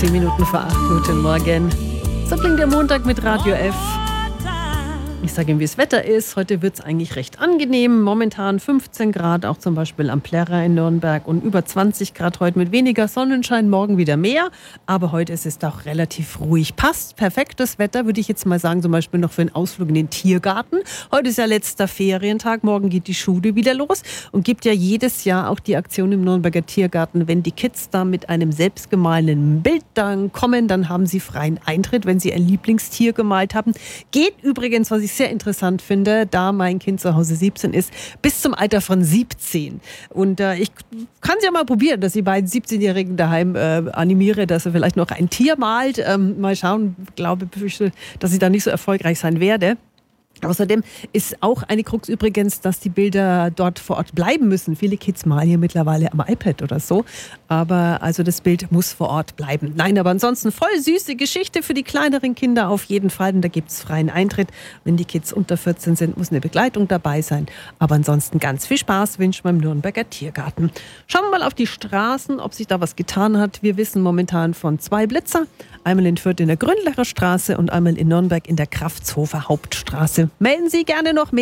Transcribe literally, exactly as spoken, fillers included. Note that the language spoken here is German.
Zehn Minuten vor acht. Guten Morgen. So klingt der Montag mit Radio F. Ich sage Ihnen, wie das Wetter ist. Heute wird es eigentlich recht angenehm. Momentan fünfzehn Grad, auch zum Beispiel am Plärrer in Nürnberg. Und über zwanzig Grad heute mit weniger Sonnenschein, morgen wieder mehr. Aber heute ist es doch relativ ruhig. Passt, perfektes Wetter, würde ich jetzt mal sagen, zum Beispiel noch für einen Ausflug in den Tiergarten. Heute ist ja letzter Ferientag, morgen geht die Schule wieder los. Und gibt ja jedes Jahr auch die Aktion im Nürnberger Tiergarten. Wenn die Kids da mit einem selbstgemahlenen Bild dann kommen, dann haben sie freien Eintritt, wenn sie ein Lieblingstier gemalt haben. Geht übrigens, was ich sehr interessant finde, da mein Kind zu Hause siebzehn ist, bis zum Alter von siebzehn. Und äh, ich kann es ja mal probieren, dass ich beiden siebzehnjährigen daheim äh, animiere, dass er vielleicht noch ein Tier malt. Ähm, mal schauen, glaube, befürchte, dass ich da nicht so erfolgreich sein werde. Außerdem ist auch eine Krux übrigens, dass die Bilder dort vor Ort bleiben müssen. Viele Kids malen hier mittlerweile am iPad oder so. Aber also das Bild muss vor Ort bleiben. Nein, aber ansonsten voll süße Geschichte für die kleineren Kinder auf jeden Fall. Und da gibt es freien Eintritt. Wenn die Kids unter vierzehn sind, muss eine Begleitung dabei sein. Aber ansonsten ganz viel Spaß wünscht man im Nürnberger Tiergarten. Schauen wir mal auf die Straßen, ob sich da was getan hat. Wir wissen momentan von zwei Blitzer. Einmal in Fürth in der Grünlacher Straße und einmal in Nürnberg in der Kraftshofer Hauptstraße. Melden Sie gerne noch mehr.